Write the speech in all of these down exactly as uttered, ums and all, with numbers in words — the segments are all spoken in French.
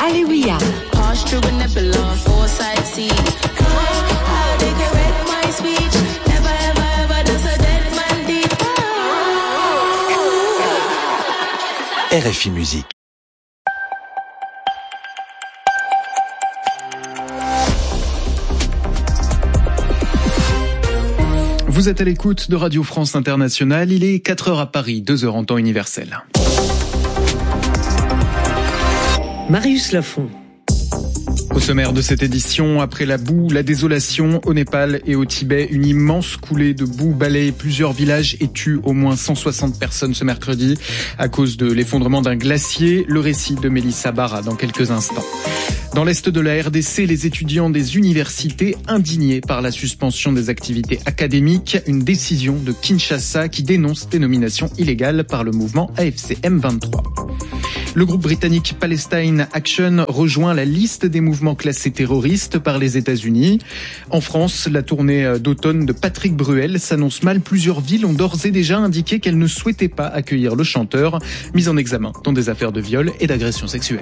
Alléluia. R F I Musique. Vous êtes à l'écoute de Radio France Internationale, il est quatre heures à Paris, deux heures en temps universel. Marius Lafont. Au sommaire de cette édition, après la boue, la désolation au Népal et au Tibet, une immense coulée de boue balaye plusieurs villages et tue au moins cent soixante personnes ce mercredi à cause de l'effondrement d'un glacier. Le récit de Mélissa Barra dans quelques instants. Dans l'est de la R D C, les étudiants des universités indignés par la suspension des activités académiques, une décision de Kinshasa qui dénonce des nominations illégales par le mouvement A F C M vingt-trois. Le groupe britannique Palestine Action rejoint la liste des mouvements classés terroristes par les États-Unis. En France, la tournée d'automne de Patrick Bruel s'annonce mal. Plusieurs villes ont d'ores et déjà indiqué qu'elles ne souhaitaient pas accueillir le chanteur, mis en examen dans des affaires de viol et d'agression sexuelle.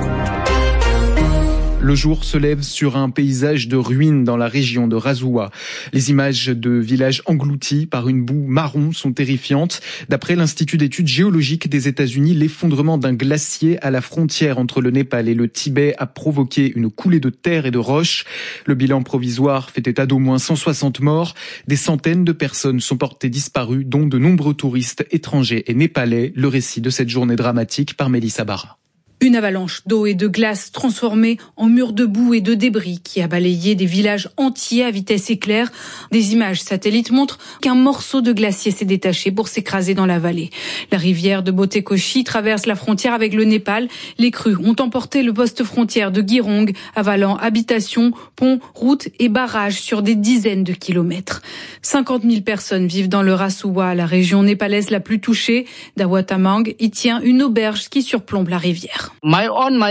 Le jour se lève sur un paysage de ruines dans la région de Razoua. Les images de villages engloutis par une boue marron sont terrifiantes. D'après l'Institut d'études géologiques des États-Unis, l'effondrement d'un glacier à la frontière entre le Népal et le Tibet a provoqué une coulée de terre et de roches. Le bilan provisoire fait état d'au moins cent soixante morts. Des centaines de personnes sont portées disparues, dont de nombreux touristes étrangers et népalais. Le récit de cette journée dramatique par Mélissa Barra. Une avalanche d'eau et de glace transformée en mur de boue et de débris qui a balayé des villages entiers à vitesse éclair. Des images satellites montrent qu'un morceau de glacier s'est détaché pour s'écraser dans la vallée. La rivière de Botekoshi traverse la frontière avec le Népal. Les crues ont emporté le poste frontière de Girong, avalant habitations, ponts, routes et barrages sur des dizaines de kilomètres. cinquante mille personnes vivent dans le Razoua, la région népalaise la plus touchée. Dawatamang y tient une auberge qui surplombe la rivière. Ma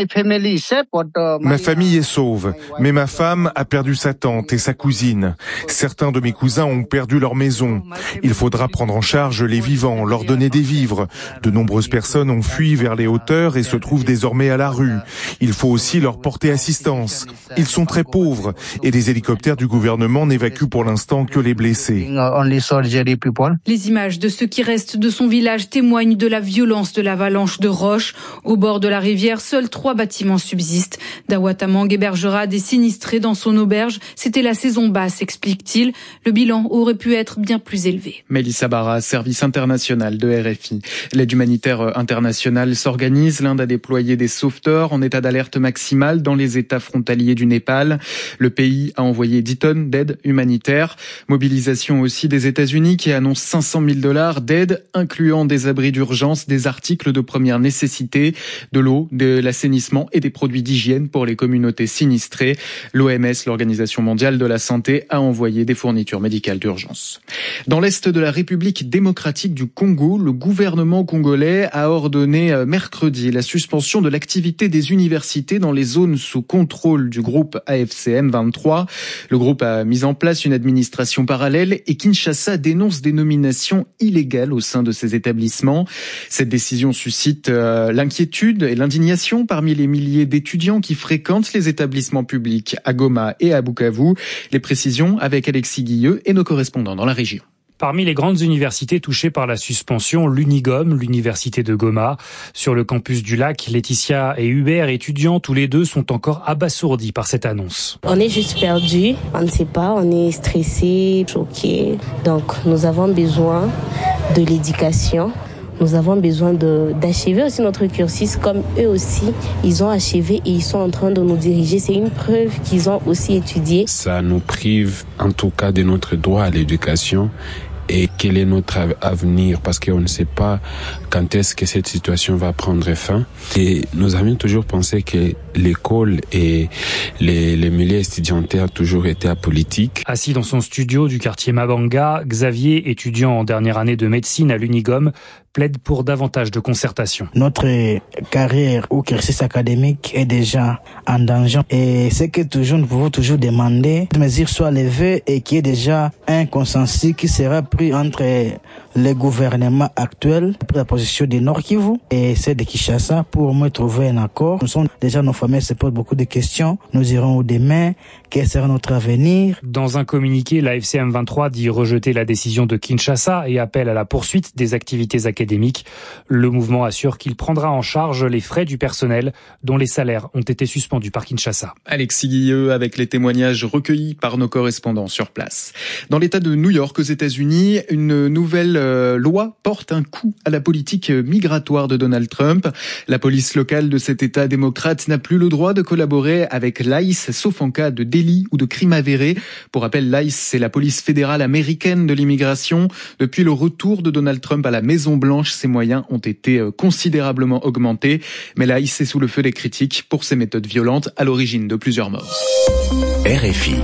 famille est sauve, mais ma femme a perdu sa tante et sa cousine. Certains de mes cousins ont perdu leur maison. Il faudra prendre en charge les vivants, leur donner des vivres. De nombreuses personnes ont fui vers les hauteurs et se trouvent désormais à la rue. Il faut aussi leur porter assistance. Ils sont très pauvres et les hélicoptères du gouvernement n'évacuent pour l'instant que les blessés. Les images de ce qui reste de son village témoignent de la violence de l'avalanche de roches. Au bord de la rivière, seuls trois bâtiments subsistent. Dawatamang hébergera des sinistrés dans son auberge. C'était la saison basse, explique-t-il. Le bilan aurait pu être bien plus élevé. Mélissa Barra, service international de R F I. L'aide humanitaire internationale s'organise. L'Inde a déployé des sauveteurs en état d'alerte maximale dans les États frontaliers du Népal. Le pays a envoyé dix tonnes d'aide humanitaire. Mobilisation aussi des États-Unis qui annoncent cinq cent mille dollars d'aide, incluant des abris d'urgence, des articles de première nécessité, de l'eau, de l'assainissement et des produits d'hygiène pour les communautés sinistrées. L'O M S, l'Organisation mondiale de la santé, a envoyé des fournitures médicales d'urgence. Dans l'est de la République démocratique du Congo, le gouvernement congolais a ordonné mercredi la suspension de l'activité des universités dans les zones sous contrôle du groupe A F C M vingt-trois. Le groupe a mis en place une administration parallèle et Kinshasa dénonce des nominations illégales au sein de ces établissements. Cette décision suscite euh, l'inquiétude et l'indignation parmi les milliers d'étudiants qui fréquentent les établissements publics à Goma et à Bukavu. Les précisions avec Alexis Guilleux et nos correspondants dans la région. Parmi les grandes universités touchées par la suspension, l'Unigom, l'université de Goma. Sur le campus du Lac, Laetitia et Hubert, étudiants, tous les deux sont encore abasourdis par cette annonce. On est juste perdus, on ne sait pas, on est stressés, choqués. Donc nous avons besoin de l'éducation. Nous avons besoin de, d'achever aussi notre cursus comme eux aussi, ils ont achevé et ils sont en train de nous diriger. C'est une preuve qu'ils ont aussi étudié. Ça nous prive en tout cas de notre droit à l'éducation. Et quel est notre avenir, parce qu'on ne sait pas quand est-ce que cette situation va prendre fin. Et nous avions toujours pensé que l'école et les, les milieux étudiantés ont toujours été apolitiques. Assis dans son studio du quartier Mabanga, Xavier, étudiant en dernière année de médecine à l'Unigom, plaide pour davantage de concertation. Notre carrière ou cursus académique est déjà en danger et c'est que toujours nous pouvons toujours demander que les mesures soient levées et qu'il y ait déjà un consensus qui sera pris entre le gouvernement actuel a pris la position du Nord Kivu et celle de Kinshasa pour au moins trouver un accord. Nous sommes déjà, nos familles se posent beaucoup de questions. Nous irons où demain? Quel sera notre avenir? Dans un communiqué, la F C M vingt-trois dit rejeter la décision de Kinshasa et appelle à la poursuite des activités académiques. Le mouvement assure qu'il prendra en charge les frais du personnel dont les salaires ont été suspendus par Kinshasa. Alexis Guilleux avec les témoignages recueillis par nos correspondants sur place. Dans l'État de New York aux États-Unis, une nouvelle euh, loi porte un coup à la politique migratoire de Donald Trump. La police locale de cet État démocrate n'a plus le droit de collaborer avec l'I C E, sauf en cas de délit ou de crime avéré. Pour rappel, l'I C E, c'est la police fédérale américaine de l'immigration. Depuis le retour de Donald Trump à la Maison-Blanche, ses moyens ont été considérablement augmentés. Mais l'I C E est sous le feu des critiques pour ses méthodes violentes à l'origine de plusieurs morts. R F I.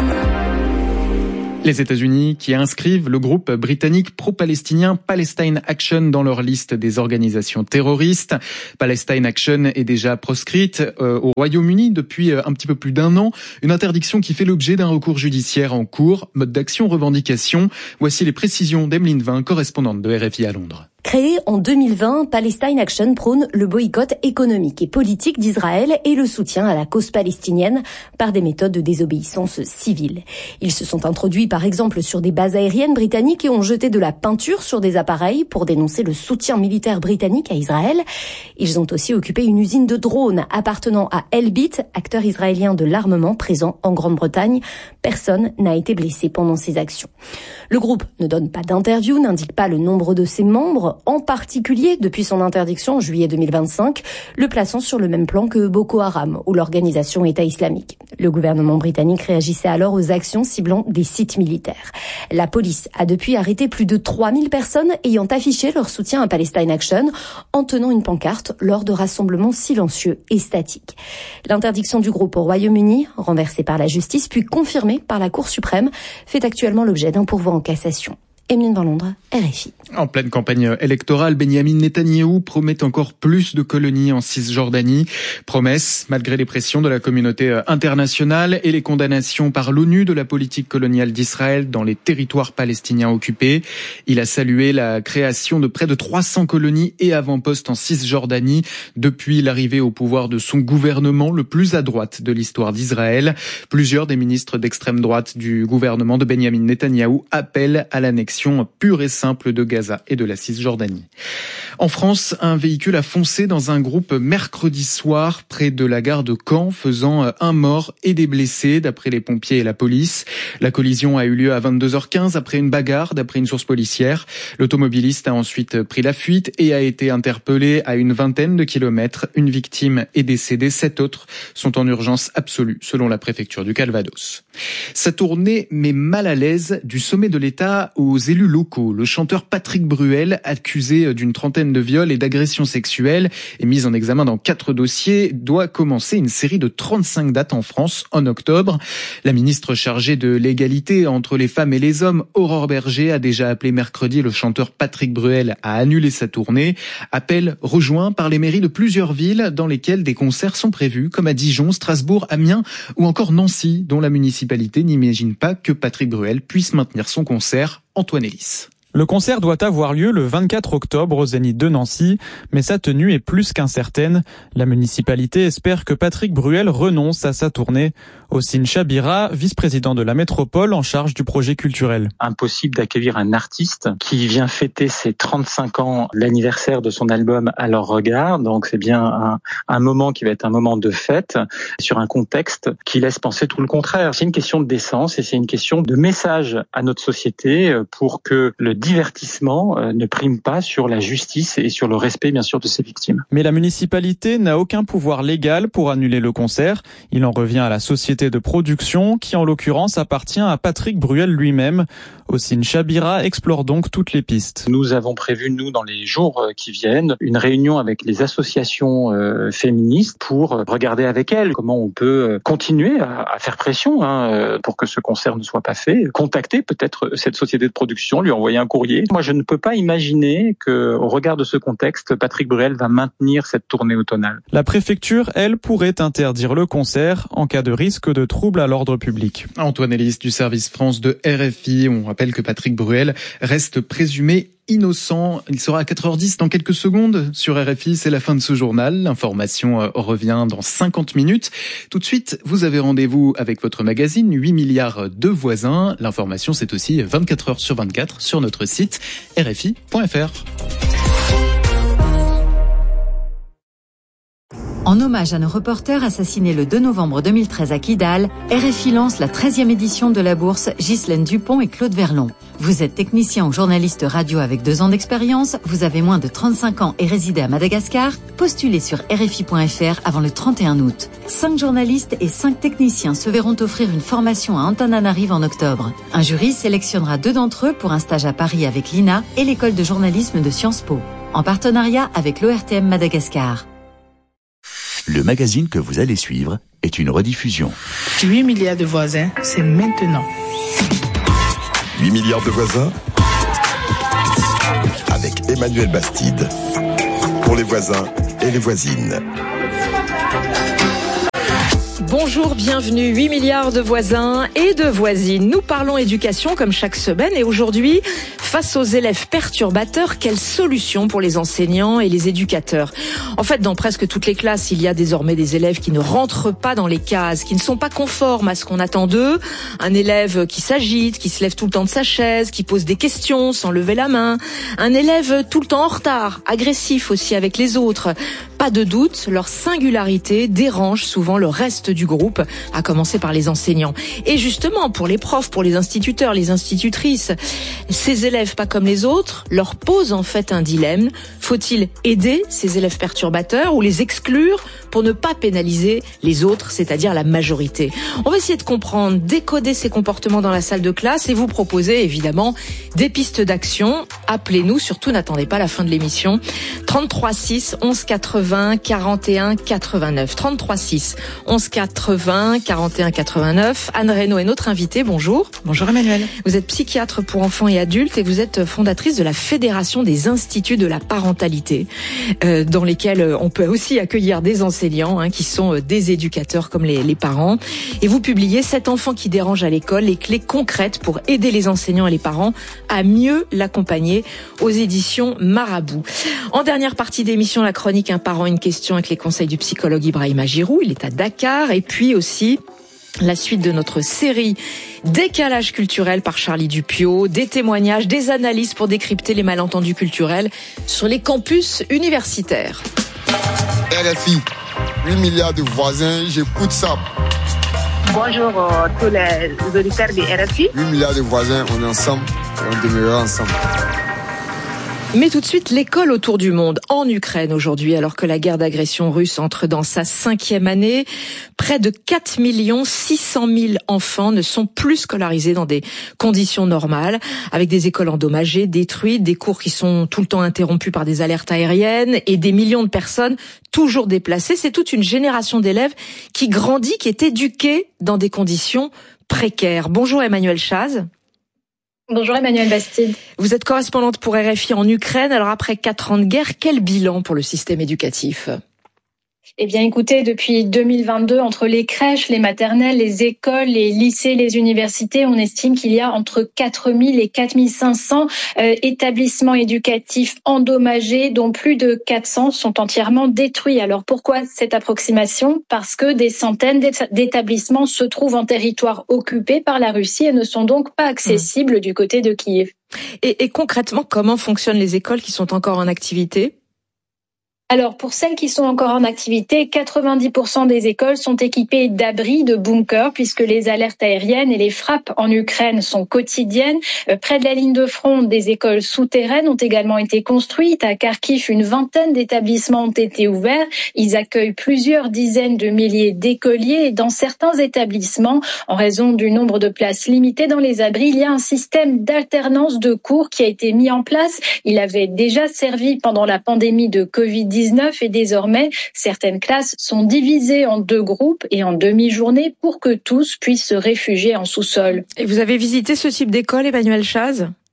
Les États-Unis qui inscrivent le groupe britannique pro-palestinien Palestine Action dans leur liste des organisations terroristes. Palestine Action est déjà proscrite euh, au Royaume-Uni depuis euh, un petit peu plus d'un an. Une interdiction qui fait l'objet d'un recours judiciaire en cours. Mode d'action, revendication. Voici les précisions d'Emeline Vin, correspondante de R F I à Londres. Créé en deux mille vingt, Palestine Action prône le boycott économique et politique d'Israël et le soutien à la cause palestinienne par des méthodes de désobéissance civile. Ils se sont introduits par exemple sur des bases aériennes britanniques et ont jeté de la peinture sur des appareils pour dénoncer le soutien militaire britannique à Israël. Ils ont aussi occupé une usine de drones appartenant à Elbit, acteur israélien de l'armement présent en Grande-Bretagne. Personne n'a été blessé pendant ces actions. Le groupe ne donne pas d'interview, n'indique pas le nombre de ses membres, en particulier depuis son interdiction en juillet deux mille vingt-cinq, le plaçant sur le même plan que Boko Haram ou l'organisation État islamique. Le gouvernement britannique réagissait alors aux actions ciblant des sites militaires. La police a depuis arrêté plus de trois mille personnes ayant affiché leur soutien à Palestine Action en tenant une pancarte lors de rassemblements silencieux et statiques. L'interdiction du groupe au Royaume-Uni, renversée par la justice puis confirmée par la Cour suprême, fait actuellement l'objet d'un pourvoi en cassation. Emeline dans Londres, R F I. En pleine campagne électorale, Benyamin Netanyahou promet encore plus de colonies en Cisjordanie. Promesse, malgré les pressions de la communauté internationale et les condamnations par l'ONU de la politique coloniale d'Israël dans les territoires palestiniens occupés. Il a salué la création de près de trois cents colonies et avant-postes en Cisjordanie depuis l'arrivée au pouvoir de son gouvernement le plus à droite de l'histoire d'Israël. Plusieurs des ministres d'extrême droite du gouvernement de Benyamin Netanyahou appellent à l'annexion pure et simple de Gaza et de la Cisjordanie. En France, un véhicule a foncé dans un groupe mercredi soir près de la gare de Caen, faisant un mort et des blessés d'après les pompiers et la police. La collision a eu lieu à vingt-deux heures quinze après une bagarre d'après une source policière. L'automobiliste a ensuite pris la fuite et a été interpellé à une vingtaine de kilomètres. Une victime est décédée, sept autres sont en urgence absolue selon la préfecture du Calvados. Sa tournée met mal à l'aise du sommet de l'État aux élus locaux. Le chanteur Patrick Bruel, accusé d'une trentaine de viols et d'agressions sexuelles et mis en examen dans quatre dossiers, doit commencer une série de trente-cinq dates en France en octobre. La ministre chargée de l'égalité entre les femmes et les hommes, Aurore Berger, a déjà appelé mercredi le chanteur Patrick Bruel à annuler sa tournée. Appel rejoint par les mairies de plusieurs villes dans lesquelles des concerts sont prévus, comme à Dijon, Strasbourg, Amiens ou encore Nancy, dont la municipalité n'imagine pas que Patrick Bruel puisse maintenir son concert. Antoine Ellis. Le concert doit avoir lieu le vingt-quatre octobre au Zénith de Nancy, mais sa tenue est plus qu'incertaine. La municipalité espère que Patrick Bruel renonce à sa tournée. Ossine Chabira, vice-président de la métropole en charge du projet culturel. Impossible d'accueillir un artiste qui vient fêter ses trente-cinq ans, l'anniversaire de son album à leur regard. Donc c'est bien un, un moment qui va être un moment de fête sur un contexte qui laisse penser tout le contraire. C'est une question de décence et c'est une question de message à notre société pour que le divertissement ne prime pas sur la justice et sur le respect, bien sûr, de ses victimes. Mais la municipalité n'a aucun pouvoir légal pour annuler le concert. Il en revient à la société de production qui, en l'occurrence, appartient à Patrick Bruel lui-même. Ossine Chabira explore donc toutes les pistes. Nous avons prévu, nous, dans les jours qui viennent, une réunion avec les associations euh, féministes pour regarder avec elles comment on peut continuer à, à faire pression hein, pour que ce concert ne soit pas fait. Contacter peut-être cette société de production, lui envoyer un courrier. Moi, je ne peux pas imaginer que, au regard de ce contexte, Patrick Bruel va maintenir cette tournée automnale. La préfecture, elle, pourrait interdire le concert en cas de risque de trouble à l'ordre public. Antoine Ellis du service France de R F I. On rappelle que Patrick Bruel reste présumé innocent. Il sera à quatre heures dix dans quelques secondes sur R F I. C'est la fin de ce journal. L'information revient dans cinquante minutes. Tout de suite, vous avez rendez-vous avec votre magazine huit milliards de voisins. L'information, c'est aussi vingt-quatre heures sur vingt-quatre sur notre site r f i point f r. En hommage à nos reporters assassinés le deux novembre deux mille treize à Kidal, R F I lance la treizième édition de la bourse Ghislaine Dupont et Claude Verlon. Vous êtes technicien ou journaliste radio avec deux ans d'expérience, vous avez moins de trente-cinq ans et résidez à Madagascar, postulez sur r f i point f r avant le trente et un août. Cinq journalistes et cinq techniciens se verront offrir une formation à Antananarive en octobre. Un jury sélectionnera deux d'entre eux pour un stage à Paris avec l'I N A et l'école de journalisme de Sciences Po, en partenariat avec l'O R T M Madagascar. Le magazine que vous allez suivre est une rediffusion. huit milliards de voisins, c'est maintenant. huit milliards de voisins avec Emmanuel Bastide. Pour les voisins et les voisines. Bonjour, bienvenue, huit milliards de voisins et de voisines. Nous parlons éducation comme chaque semaine et aujourd'hui, face aux élèves perturbateurs, quelle solution pour les enseignants et les éducateurs? En fait, dans presque toutes les classes, il y a désormais des élèves qui ne rentrent pas dans les cases, qui ne sont pas conformes à ce qu'on attend d'eux. Un élève qui s'agite, qui se lève tout le temps de sa chaise, qui pose des questions sans lever la main. Un élève tout le temps en retard, agressif aussi avec les autres. Pas de doute, leur singularité dérange souvent le reste du groupe, à commencer par les enseignants. Et justement, pour les profs, pour les instituteurs, les institutrices, ces élèves pas comme les autres leur posent en fait un dilemme. Faut-il aider ces élèves perturbateurs ou les exclure pour ne pas pénaliser les autres, c'est-à-dire la majorité? On va essayer de comprendre, décoder ces comportements dans la salle de classe et vous proposer évidemment des pistes d'action. Appelez-nous, surtout n'attendez pas la fin de l'émission. trente-trois six onze quatre-vingts quarante et un quatre-vingt-neuf. trente-trois six onze quatre-vingts quarante et un quatre-vingt-neuf. Anne Reynaud est notre invitée. Bonjour. Bonjour Emmanuel. Vous êtes psychiatre pour enfants et adultes et vous êtes fondatrice de la Fédération des instituts de la parentalité, euh, dans lesquels on peut aussi accueillir des enseignants hein, qui sont des éducateurs comme les, les parents. Et vous publiez Cet enfant qui dérange à l'école, les clés concrètes pour aider les enseignants et les parents à mieux l'accompagner, aux éditions Marabout. En dernière partie d'émission, la chronique Un parent, une question avec les conseils du psychologue Ibrahima Giroux. Il est à Dakar. Et puis aussi la suite de notre série Décalage culturel par Charlie Dupiot, des témoignages, des analyses pour décrypter les malentendus culturels sur les campus universitaires. R F I, huit milliards de voisins, j'écoute ça. Bonjour euh, tous les auditeurs de R F I. huit milliards de voisins, on est ensemble et on demeurera ensemble. Mais tout de suite, l'école autour du monde, en Ukraine aujourd'hui, alors que la guerre d'agression russe entre dans sa cinquième année. Près de quatre millions six cent mille enfants ne sont plus scolarisés dans des conditions normales, avec des écoles endommagées, détruites, des cours qui sont tout le temps interrompus par des alertes aériennes et des millions de personnes toujours déplacées. C'est toute une génération d'élèves qui grandit, qui est éduquée dans des conditions précaires. Bonjour Emmanuel Chaz. Bonjour Emmanuel Bastide. Vous êtes correspondante pour R F I en Ukraine. Alors après quatre ans de guerre, quel bilan pour le système éducatif ? Eh bien, écoutez, depuis deux mille vingt-deux, entre les crèches, les maternelles, les écoles, les lycées, les universités, on estime qu'il y a entre quatre mille et quatre mille cinq cents euh, établissements éducatifs endommagés, dont plus de quatre cents sont entièrement détruits. Alors pourquoi cette approximation ? Parce que des centaines d'établissements se trouvent en territoire occupé par la Russie et ne sont donc pas accessibles mmh. du côté de Kiev. Et, et concrètement, comment fonctionnent les écoles qui sont encore en activité ? Alors, pour celles qui sont encore en activité, quatre-vingt-dix pour cent des écoles sont équipées d'abris, de bunkers, puisque les alertes aériennes et les frappes en Ukraine sont quotidiennes. Euh, près de la ligne de front, des écoles souterraines ont également été construites. À Kharkiv, une vingtaine d'établissements ont été ouverts. Ils accueillent plusieurs dizaines de milliers d'écoliers. Et dans certains établissements, en raison du nombre de places limitées dans les abris, il y a un système d'alternance de cours qui a été mis en place. Il avait déjà servi pendant la pandémie de covid dix-neuf. Et désormais, certaines classes sont divisées en deux groupes et en demi-journée pour que tous puissent se réfugier en sous-sol. Et vous avez visité ce type d'école, Emmanuel Chaz ?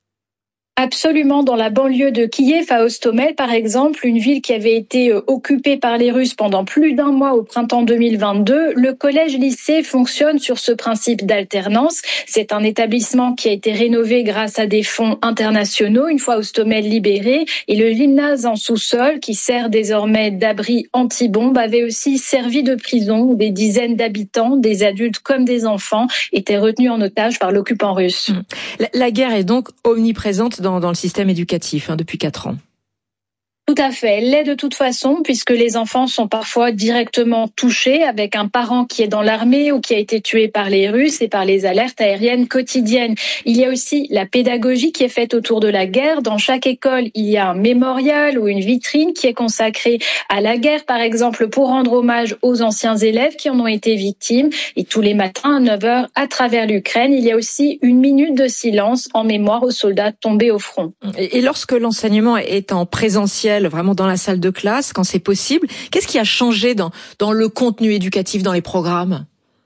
Absolument, dans la banlieue de Kiev, à Hostomel par exemple, une ville qui avait été occupée par les Russes pendant plus d'un mois au printemps deux mille vingt-deux, le collège-lycée fonctionne sur ce principe d'alternance. C'est un établissement qui a été rénové grâce à des fonds internationaux une fois Hostomel libéré, et le gymnase en sous-sol, qui sert désormais d'abri anti-bombe, avait aussi servi de prison où des dizaines d'habitants, des adultes comme des enfants, étaient retenus en otage par l'occupant russe. La, la guerre est donc omniprésente dans, dans le système éducatif hein, depuis quatre ans. Tout à fait. Elle l'est de toute façon, puisque les enfants sont parfois directement touchés avec un parent qui est dans l'armée ou qui a été tué par les Russes et par les alertes aériennes quotidiennes. Il y a aussi la pédagogie qui est faite autour de la guerre. Dans chaque école, il y a un mémorial ou une vitrine qui est consacrée à la guerre, par exemple, pour rendre hommage aux anciens élèves qui en ont été victimes. Et tous les matins, à neuf heures, à travers l'Ukraine, il y a aussi une minute de silence en mémoire aux soldats tombés au front. Et lorsque l'enseignement est en présentiel, vraiment dans la salle de classe, quand c'est possible, qu'est-ce qui a changé dans, dans le contenu éducatif, dans les programmes ?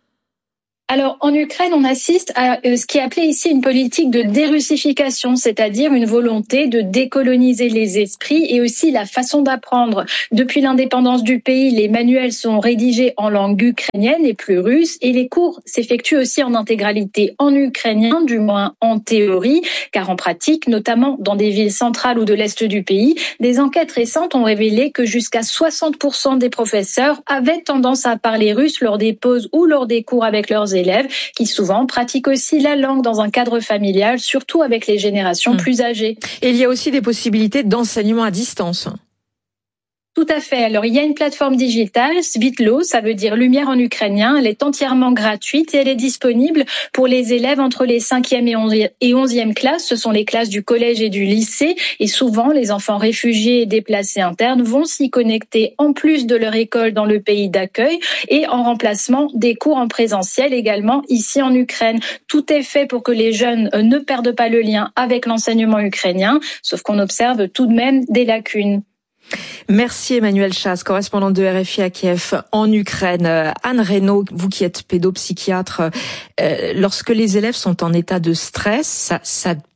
Alors, en Ukraine, on assiste à ce qui est appelé ici une politique de dérussification, c'est-à-dire une volonté de décoloniser les esprits et aussi la façon d'apprendre. Depuis l'indépendance du pays, les manuels sont rédigés en langue ukrainienne et plus russe, et les cours s'effectuent aussi en intégralité en ukrainien, du moins en théorie, car en pratique, notamment dans des villes centrales ou de l'est du pays, des enquêtes récentes ont révélé que jusqu'à soixante pour cent des professeurs avaient tendance à parler russe lors des pauses ou lors des cours avec leurs élèves. élèves qui souvent pratiquent aussi la langue dans un cadre familial, surtout avec les générations mmh. plus âgées. Et il y a aussi des possibilités d'enseignement à distance. Tout à fait. Alors, il y a une plateforme digitale, Svitlo, ça veut dire lumière en ukrainien. Elle est entièrement gratuite et elle est disponible pour les élèves entre les cinquième et onzième classes. Ce sont les classes du collège et du lycée. Et souvent, les enfants réfugiés et déplacés internes vont s'y connecter en plus de leur école dans le pays d'accueil et en remplacement des cours en présentiel également ici en Ukraine. Tout est fait pour que les jeunes ne perdent pas le lien avec l'enseignement ukrainien, sauf qu'on observe tout de même des lacunes. Merci Emmanuelle Chasse, correspondante de R F I à Kiev en Ukraine. Anne Reynaud, vous qui êtes pédopsychiatre, euh, lorsque les élèves sont en état de stress, ça, ça